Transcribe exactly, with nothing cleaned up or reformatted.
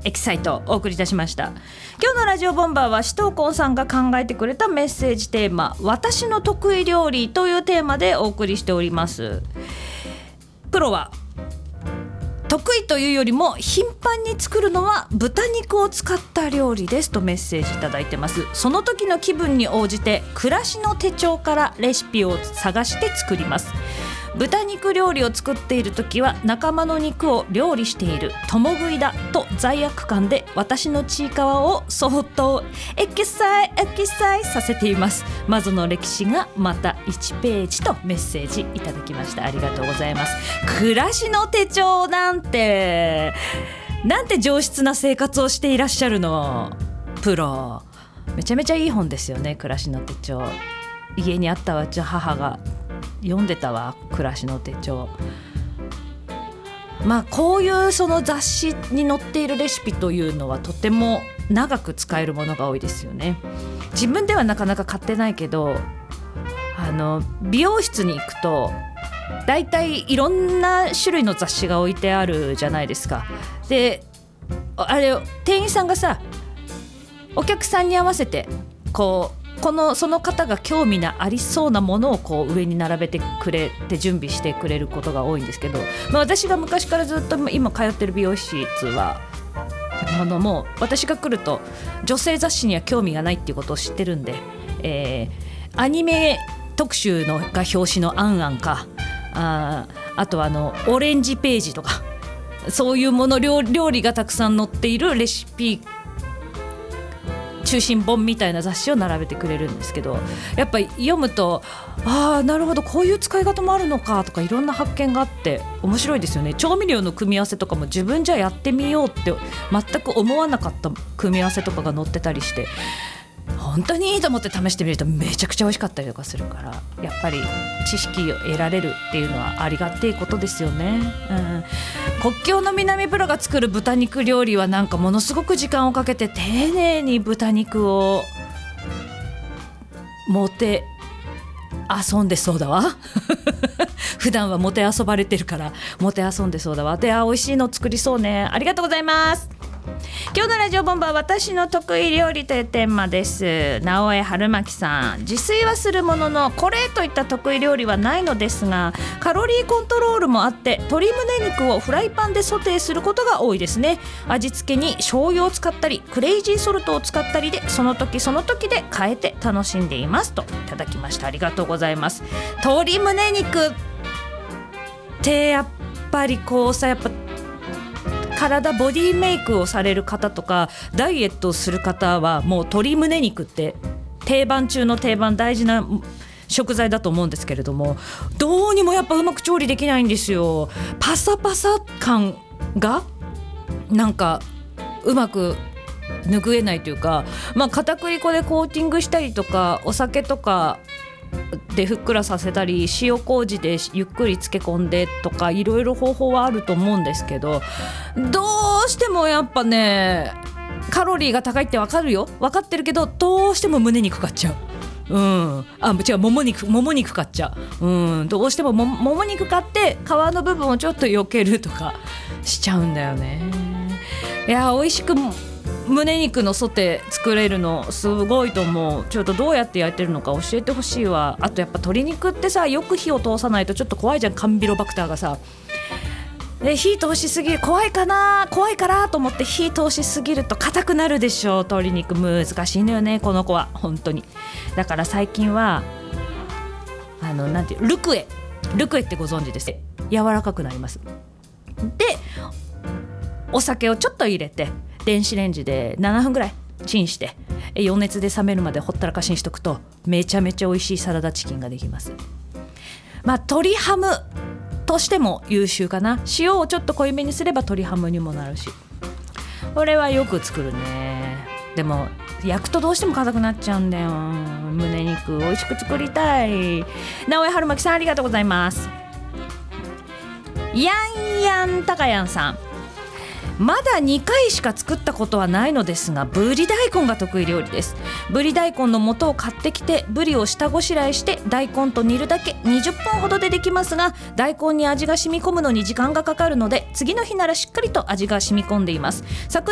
エキサイトお送りいたしました。今日のラジオボンバーはしとうこんさんが考えてくれたメッセージテーマ、私の得意料理というテーマでお送りしております。プロは得意というよりも頻繁に作るのは豚肉を使った料理ですとメッセージいただいてます。その時の気分に応じて暮らしの手帳からレシピを探して作ります。豚肉料理を作っている時は仲間の肉を料理している共食いだと罪悪感で私のちいかわをそっとエキサイエキサイさせています。マゾの歴史がまたいちページとメッセージいただきました。ありがとうございます。暮らしの手帳なんてなんて上質な生活をしていらっしゃるの。プロめちゃめちゃいい本ですよね。暮らしの手帳家にあったわ。うちの母が読んでたわ、暮らしの手帳。まあこういうその雑誌に載っているレシピというのはとても長く使えるものが多いですよね。自分ではなかなか買ってないけど、あの美容室に行くとだいたいいろんな種類の雑誌が置いてあるじゃないですか。であれ店員さんがさ、お客さんに合わせてこうこのその方が興味のありそうなものをこう上に並べてくれて準備してくれることが多いんですけど、まあ、私が昔からずっと今通ってる美容室はあのもう私が来ると女性雑誌には興味がないっていうことを知ってるんで、えー、アニメ特集のが表紙のアンアンか、あ, あとはあのオレンジページとかそういうもの 料, 料理がたくさん載っているレシピ中心本みたいな雑誌を並べてくれるんですけど、やっぱり読むとああなるほどこういう使い方もあるのかとかいろんな発見があって面白いですよね。調味料の組み合わせとかも自分じゃやってみようって全く思わなかった組み合わせとかが載ってたりして本当にいいと思って試してみるとめちゃくちゃ美味しかったりとかするから、やっぱり知識を得られるっていうのはありがてえことですよね、うん、国境の南プロが作る豚肉料理はなんかものすごく時間をかけて丁寧に豚肉をもて遊んでそうだわ普段はもて遊ばれてるからもて遊んでそうだわ。で、あ、美味しいの作りそうね。ありがとうございます。今日のラジオボンバー私の得意料理というテーマです。直江春巻さん、自炊はするもののこれといった得意料理はないのですが、カロリーコントロールもあって鶏胸肉をフライパンでソテーすることが多いですね。味付けに醤油を使ったりクレイジーソルトを使ったりでその時その時で変えて楽しんでいますといただきました。ありがとうございます。鶏胸肉ってやっぱりこうさ、やっぱ体ボディメイクをされる方とかダイエットをする方はもう鶏胸肉って定番中の定番大事な食材だと思うんですけれども、どうにもやっぱうまく調理できないんですよ。パサパサ感がなんかうまく拭えないというか、まあ片栗粉でコーティングしたりとかお酒とかでふっくらさせたり塩麹でゆっくり漬け込んでとかいろいろ方法はあると思うんですけど、どうしてもやっぱねカロリーが高いって分かるよ、分かってるけどどうしても胸肉買っちゃう、うん、あ違うもも肉もも肉買っちゃう、うん、どうしても も, もも肉買って皮の部分をちょっと避けるとかしちゃうんだよね。いや美味しく胸肉のソテー作れるのすごいと思う。ちょっとどうやって焼いてるのか教えてほしいわ。あとやっぱ鶏肉ってさよく火を通さないとちょっと怖いじゃん。カンビロバクターがさで火通しすぎる怖いかな怖いからと思って火通しすぎると硬くなるでしょ。鶏肉難しいんだよねこの子は本当に。だから最近はあのなんていうルクエルクエってご存知です。柔らかくなります。でお酒をちょっと入れて電子レンジでななふんぐらいチンして余熱で冷めるまでほったらかしにしとくとめちゃめちゃ美味しいサラダチキンができます。まあ鶏ハムとしても優秀かな。塩をちょっと濃いめにすれば鶏ハムにもなるし、これはよく作るね。でも焼くとどうしても硬くなっちゃうんだよ。胸肉美味しく作りたい。直江春巻さんありがとうございます。やんやんたかやんさん、まだにかいしか作ったことはないのですがぶり大根が得意料理です。ぶり大根の素を買ってきてぶりを下ごしらえして大根と煮るだけにじゅっぷんほどでできますが、大根に味が染み込むのに時間がかかるので次の日ならしっかりと味が染み込んでいます。昨